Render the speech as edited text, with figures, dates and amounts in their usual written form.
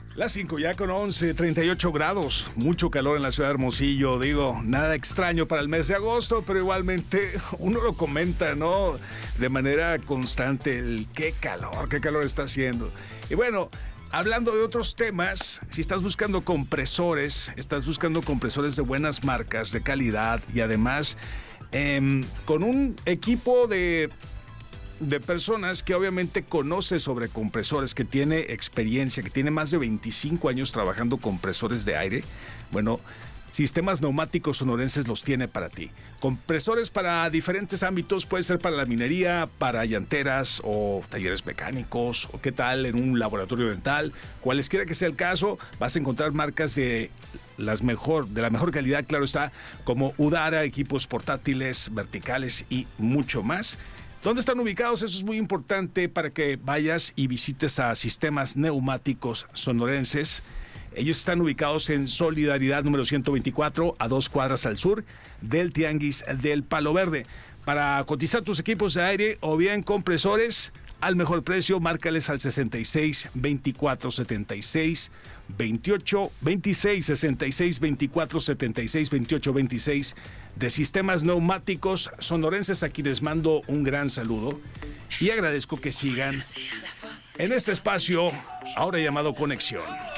Las 5 ya con 11, 38 grados, mucho calor en la ciudad de Hermosillo, digo, nada extraño para el mes de agosto, pero igualmente uno lo comenta, ¿no? De manera constante, qué calor está haciendo. Y bueno, hablando de otros temas, si estás buscando compresores de buenas marcas, de calidad y además con un equipo de personas que obviamente conoce sobre compresores, que tiene experiencia, que tiene más de 25 años trabajando compresores de aire, bueno, Sistemas Neumáticos Sonorenses los tiene para ti. Compresores para diferentes ámbitos, puede ser para la minería, para llanteras o talleres mecánicos, o qué tal en un laboratorio dental. Cualesquiera que sea el caso, vas a encontrar marcas de la mejor calidad, claro está, como Udara, equipos portátiles, verticales y mucho más. ¿Dónde están ubicados? Eso es muy importante para que vayas y visites a Sistemas Neumáticos Sonorenses. Ellos están ubicados en Solidaridad número 124, a 2 cuadras al sur del Tianguis del Palo Verde. Para cotizar tus equipos de aire o bien compresores al mejor precio, márcales al 66 24 76 28 26 66 24 76 28 26 de Sistemas Neumáticos Sonorenses, a quienes mando un gran saludo y agradezco que sigan en este espacio ahora llamado Conexión.